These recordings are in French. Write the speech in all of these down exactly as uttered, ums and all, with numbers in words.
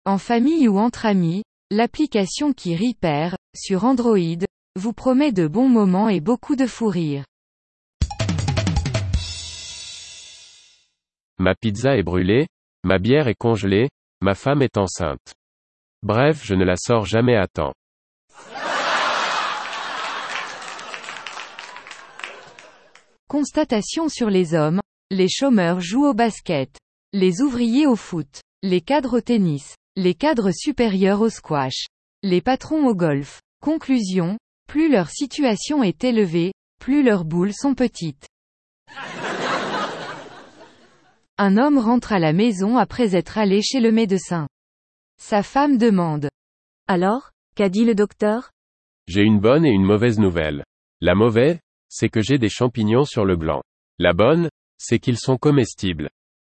En famille ou entre amis, l'application qui rit perd, sur Android, vous promet de bons moments et beaucoup de fou rire. Ma pizza est brûlée, ma bière est congelée, ma femme est enceinte. Bref, je ne la sors jamais à temps. Constatation sur les hommes, les chômeurs jouent au basket, les ouvriers au foot, les cadres au tennis, les cadres supérieurs au squash, les patrons au golf. Conclusion, plus leur situation est élevée, plus leurs boules sont petites. Un homme rentre à la maison après être allé chez le médecin. Sa femme demande. Alors, qu'a dit le docteur? J'ai une bonne et une mauvaise nouvelle. La mauvaise, c'est que j'ai des champignons sur le blanc. La bonne, c'est qu'ils sont comestibles.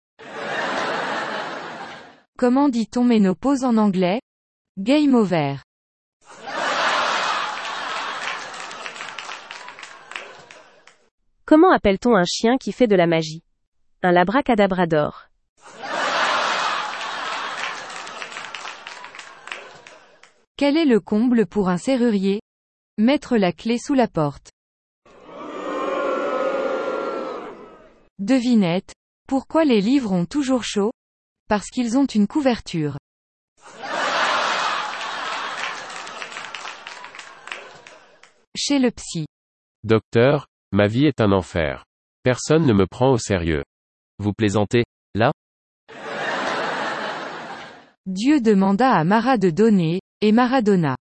Comment dit-on ménopause en anglais? Game over. Comment appelle-t-on un chien qui fait de la magie? Un labracadabrador. Quel est le comble pour un serrurier? Mettre la clé sous la porte. Devinette. Pourquoi les livres ont toujours chaud? Parce qu'ils ont une couverture. Chez le psy. Docteur, ma vie est un enfer. Personne ne me prend au sérieux. Vous plaisantez, là? Dieu demanda à Mara de donner, et Maradona.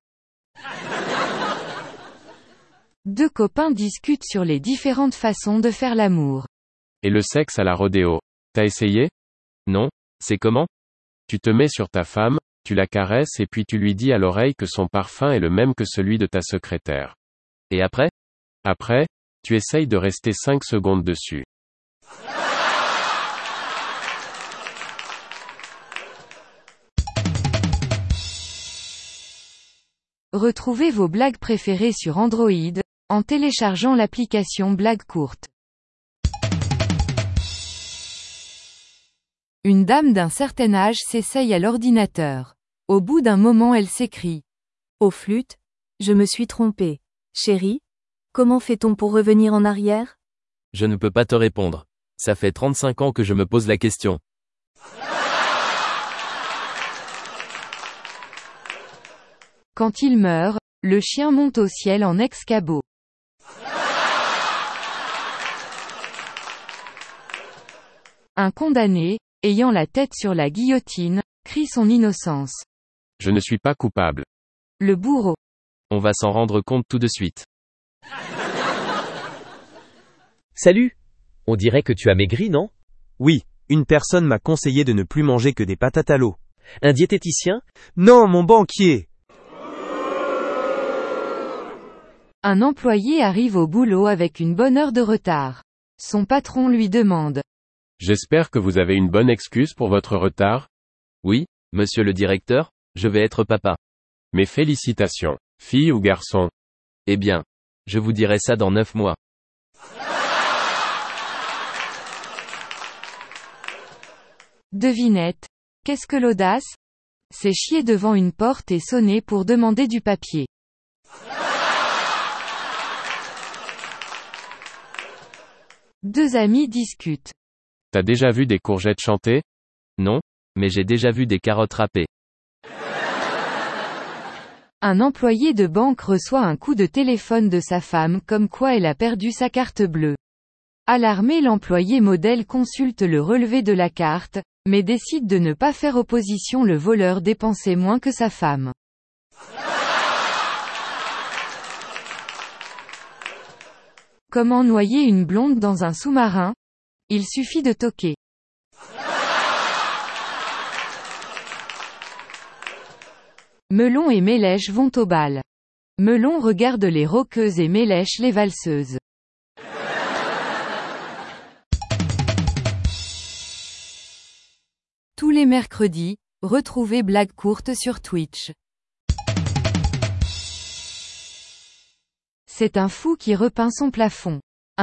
Deux copains discutent sur les différentes façons de faire l'amour. Et le sexe à la rodéo. T'as essayé? Non, c'est comment? Tu te mets sur ta femme, tu la caresses et puis tu lui dis à l'oreille que son parfum est le même que celui de ta secrétaire. Et après? Après, tu essayes de rester cinq secondes dessus. Retrouvez vos blagues préférées sur Android, en téléchargeant l'application Blagues courtes. Une dame d'un certain âge s'essaye à l'ordinateur. Au bout d'un moment elle s'écrie. Au flûte, je me suis trompée. Chérie, comment fait-on pour revenir en arrière? Je ne peux pas te répondre. Ça fait trente-cinq ans que je me pose la question. Quand il meurt, le chien monte au ciel en ex-cabot. Un condamné, ayant la tête sur la guillotine, crie son innocence. Je ne suis pas coupable. Le bourreau. On va s'en rendre compte tout de suite. Salut! On dirait que tu as maigri, non? Oui, une personne m'a conseillé de ne plus manger que des patates à l'eau. Un diététicien? Non, mon banquier! Un employé arrive au boulot avec une bonne heure de retard. Son patron lui demande. J'espère que vous avez une bonne excuse pour votre retard? Oui, monsieur le directeur, je vais être papa. Mes félicitations, fille ou garçon? Eh bien, je vous dirai ça dans neuf mois. Devinette. Qu'est-ce que l'audace? C'est chier devant une porte et sonner pour demander du papier. Deux amis discutent. T'as déjà vu des courgettes chanter? Non, mais j'ai déjà vu des carottes râpées. Un employé de banque reçoit un coup de téléphone de sa femme comme quoi elle a perdu sa carte bleue. Alarmé, l'employé modèle consulte le relevé de la carte, mais décide de ne pas faire opposition. Le voleur dépensait moins que sa femme. Comment noyer une blonde dans un sous-marin? Il suffit de toquer. Melon et Mélèche vont au bal. Melon regarde les rockeuses et Mélèche les valseuses. Tous les mercredis, retrouvez Blagues courtes sur Twitch. C'est un fou qui repeint son plafond.